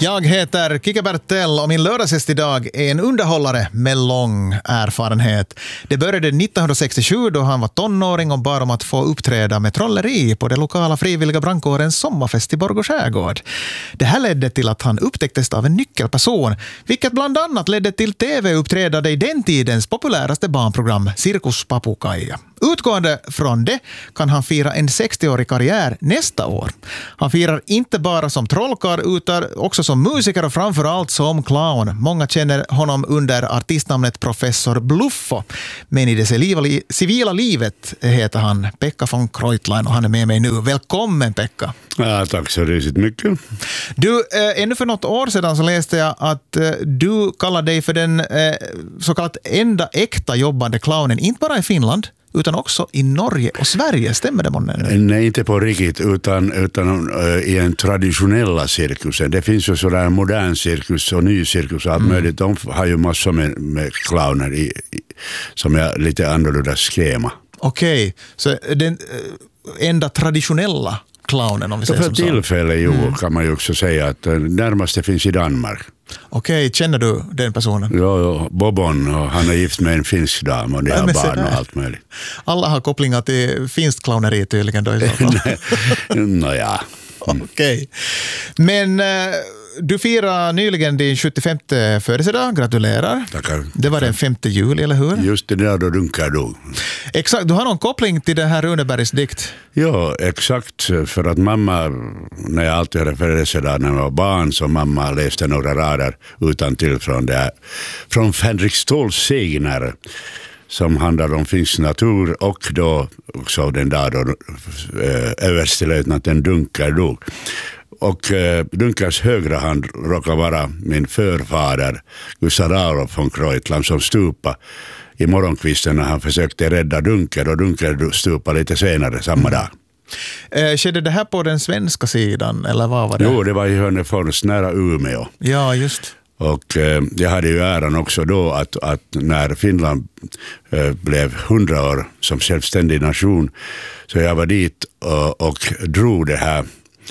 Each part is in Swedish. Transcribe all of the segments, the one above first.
Jag heter Kike Bertell och min lördagsgäst idag är en underhållare med lång erfarenhet. Det började 1967 då han var tonåring och bad om att få uppträda med trolleri på det lokala frivilliga brandkårens sommarfest i Borgå skärgård. Det här ledde till att han upptäcktes av en nyckelperson, vilket bland annat ledde till tv-uppträdande i den tidens populäraste barnprogram Cirkus Papukaija. Utgående från det kan han fira en 60-årig karriär nästa år. Han firar inte bara som trollkarl utan också som musiker och framförallt som clown. Många känner honom under artistnamnet Professor Bluffo. Men i det civila livet heter han Pekka von Kreutlein och han är med mig nu. Välkommen Pekka. Ja, tack så rysigt mycket. Du, ännu för något år sedan så läste jag att du kallade dig för den så kallat enda äkta jobbande clownen, inte bara i Finland utan också i Norge och Sverige. Stämmer det månne? Nej, inte på riktigt, utan i en traditionella cirkusen. Det finns ju sådär modern cirkus och ny cirkus och allt möjligt. De har ju massor med clowner som är lite annorlunda schema. Okej, så den enda traditionella clownen, om vi säger som så. För tillfälle kan man ju också säga att närmaste finns i Danmark. Okej, känner du den personen? Ja, Bobon, och han är gift med en finsk dam och det har barn och allt möjligt. Alla har kopplingar till finskt clowneri tydligen då i så fall. Nåja. Okej. Men du firar nyligen din 75:e födelsedag. Gratulerar. Tackar. Det var den 5 juli, eller hur? Just det där då dunkar du. Exakt. Du har någon koppling till det här Runebergs dikt? Ja, exakt. För att mamma, när jag alltid hade födelsedag när jag var barn, så mamma läste några rader utantill från Fänrik Ståls sägner som handlar om finsk natur, och då också den där då överstelöjtnanten Dunkar dog. Och Dunkars högra hand råkar vara min förfader Gustav Adolf von Kreutland som stupa i morgonkvisten när han försökte rädda Dunkar, och Dunkar stupa lite senare samma dag. Skedde det här på den svenska sidan eller vad var det? Jo, det var i Hörnefors nära Umeå. Ja, just. Och jag hade ju äran också då att när Finland blev 100 år som självständig nation, så jag var dit och drog det här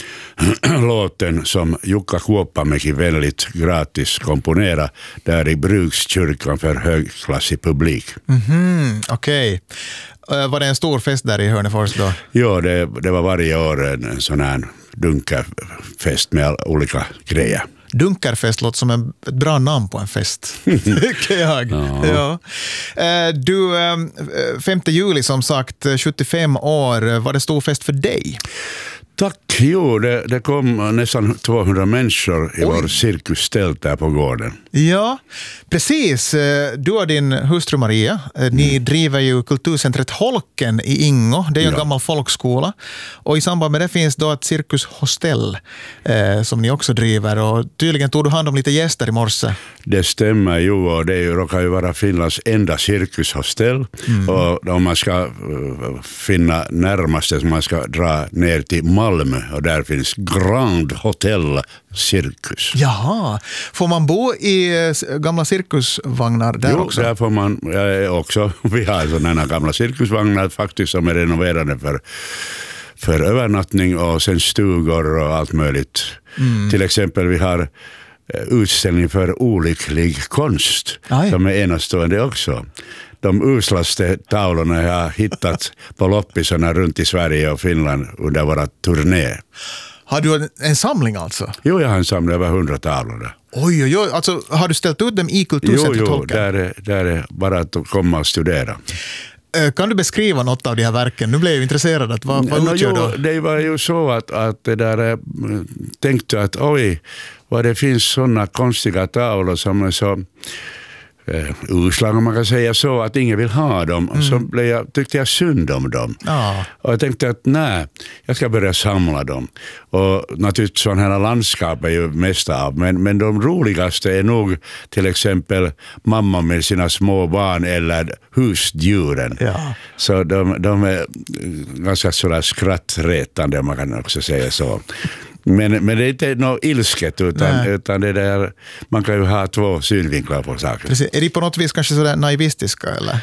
låten som Jukka Kuoppamäki väldigt gratis komponera där i Brukskyrkan för högklassig publik. Okej. Var det en stor fest där i Hörnefors då? Ja, det var varje år en sån här dunkarfest med olika grejer. Dunkarfest låter som ett bra namn på en fest, tycker jag. Ja. Du, 5 juli som sagt, 75 år, var det stor fest för dig? Tack, jo, det kom nästan 200 människor i vår cirkustält där på gården. Ja, precis. Du och din hustru Maria, ni driver ju kulturcentret Holken i Ingo. Det är ju en gammal folkskola. Och i samband med det finns då ett cirkushostell som ni också driver. Och tydligen tog du hand om lite gäster i morse. Det stämmer ju, och det råkar ju vara Finlands enda cirkushostell. Och om man ska finna närmaste, så man ska dra ner till Malmö, och där finns Grand Hotel Cirkus. Jaha, får man bo i gamla cirkusvagnar där också? Jo, där får man också. Vi har sådana gamla cirkusvagnar faktiskt som är renoverade för övernattning och sen stugor och allt möjligt. Till exempel vi har utställning för olycklig konst. Som är enastående också. De uslaste tavlorna jag har hittat på loppisarna runt i Sverige och Finland under våra turné. Har du en samling alltså? Jo, jag har en samling över 100 tavlor. Oj, alltså har du ställt ut dem i kulturcentret Holken? Jo, där är bara att komma och studera. Kan du beskriva något av de här verken? Nu blev jag intresserad. Vad utgör då? Det var ju så att det där tänkte att vad det finns sådana konstiga tavlor som är så urslag, om man kan säga så, att ingen vill ha dem. Så tyckte jag synd om dem. Och jag tänkte att jag ska börja samla dem. Och naturligtvis sådana här landskap är ju mest av. Men de roligaste är nog till exempel mamma med sina små barn eller husdjuren. Ja. Så de är ganska sådär skrattretande, om man kan också säga så. Men det är inte något ilsket utan det där, man kan ju ha två synvinklar på saker. Precis. Är de på något vis kanske sådär naivistiska eller?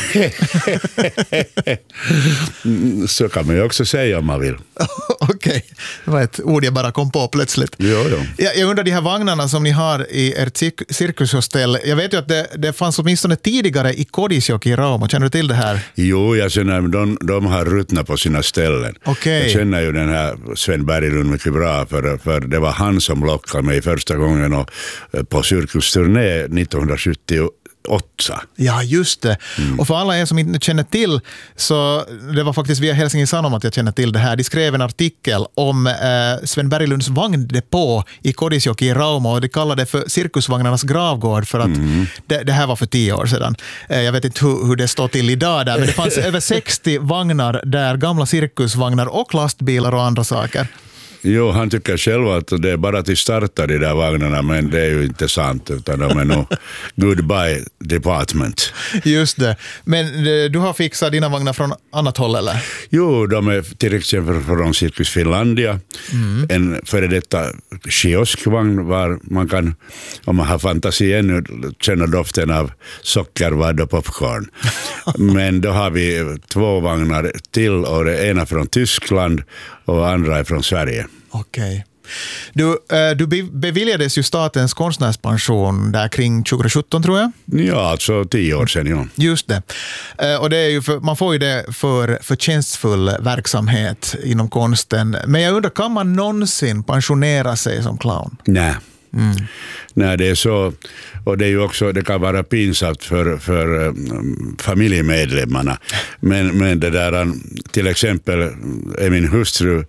Så kan man ju också säga om man vill. Okej, det var ett ord jag bara kom på plötsligt. Jo. Jag undrar de här vagnarna som ni har i ert cirkushostell. Jag vet ju att det fanns åtminstone tidigare i Kodisjoki i Rauma. Känner du till det här? Jo, jag känner de har ruttnat på sina ställen. Okej. Jag känner ju den här Sven Berglund mycket bra för det var han som lockade mig första gången på cirkusturné 1978. Ja, just det. Och för alla er som inte känner till, så det var faktiskt via Helsingin Sanomat jag känner till det här. De skrev en artikel om Sven Berglunds vagndepå i Kodisjoki i Rauma och de kallade det för cirkusvagnarnas gravgård för att det här var för 10 år sedan. Jag vet inte hur det står till idag där, men det fanns över 60 vagnar där, gamla cirkusvagnar och lastbilar och andra saker. Jo, han tycker själv att det är bara till starta de där vagnarna, men det är ju inte sant, utan de är nog goodbye department. Just det. Men du har fixat dina vagnar från annat håll, eller? Jo, de är till exempel från Cirkus Finlandia. En före detta kioskvagn var man kan, om man har fantasi ännu, känna doften av sockervadd och popcorn. Men då har vi 2 vagnar till, och det ena från Tyskland och andra är från Sverige. Okej. Du beviljades ju statens konstnärspension där kring 2017, tror jag. Ja, alltså 10 år sedan, ja. Just det. Och det är ju man får ju det för förtjänstfull verksamhet inom konsten. Men jag undrar, kan man någonsin pensionera sig som clown? Nej. Nej, det är så, och det är ju också, det kan vara pinsamt för familjemedlemmarna. Men det där, till exempel är min hustru,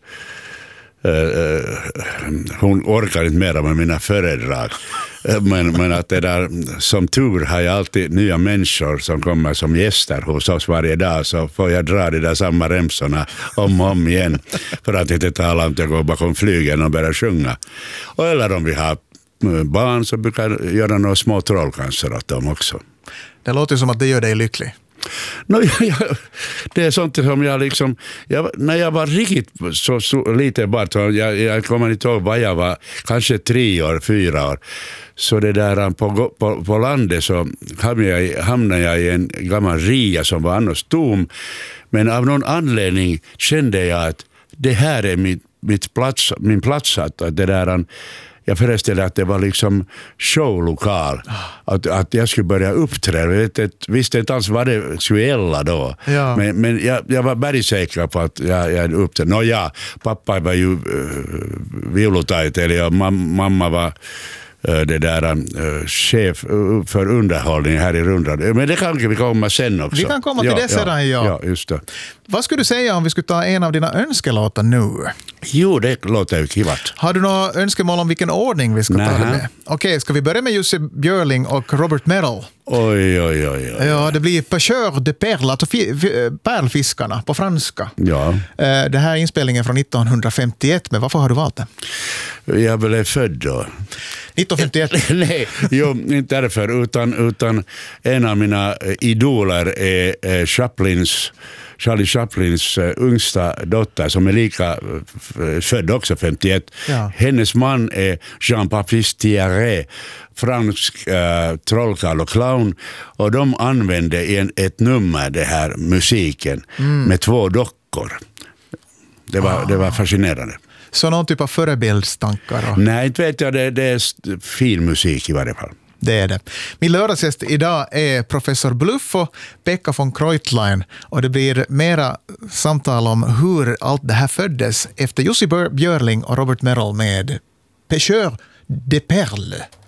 hon orkar inte mera med mina föredrag. Men att det där, som tur har jag alltid nya människor som kommer som gäster hos oss varje dag, så får jag dra de där samma remsorna om igen, för att inte tala om att jag går bakom flygen och börjar sjunga. Och eller om vi har barn så brukar jag göra några små trollkanser åt dem också. Det låter som att det gör dig lycklig. Det är sånt som jag liksom, när jag var riktigt så lite bara, jag kommer inte ihåg vad jag var, kanske 3 år, 4 år, så det där på landet så hamnade jag i en gammal ria som var annars tom, men av någon anledning kände jag att det här är min plats, att det där, jag föreställde att det var liksom showlokal. Att jag skulle börja uppträda. Jag visste inte alls vad det skulle gälla då. Ja. Men jag var bergsäker på att jag uppträdde. Pappa var ju violutaiteilija och mamma var det där chef för underhållning här i Rundrad. Men det kan vi komma sen också. Vi kan komma till det sedan, ja, just det. Vad skulle du säga om vi skulle ta en av dina önskelåtar nu? Jo, det låter ju kivat. Har du några önskemål om vilken ordning vi ska ta det med? Okej, ska vi börja med Jussi Björling och Robert Merrill? Oj. Ja, det blir Pêcheurs de Perles, alltså pärlfiskarna på franska. Ja. Det här är inspelningen från 1951, men varför har du valt den? Jag blev född då. 1951? Nej, inte därför, utan en av mina idoler är Charlie Chaplins yngsta dotter som är lika född också 51. Ja. Hennes man är Jean-Baptiste Thierry, fransk trollkarl och clown, och de använde ett nummer, det här musiken, med 2 dockor. Det var fascinerande. Så någon typ av förebildstankar? Nej, inte vet jag. Det är fin musik i varje fall. Det är det. Min lördagsgäst idag är professor Bluff och Pekka von Kreutlein, och det blir mera samtal om hur allt det här föddes efter Jussi Björling och Robert Merrill med Pêcheurs de Perles.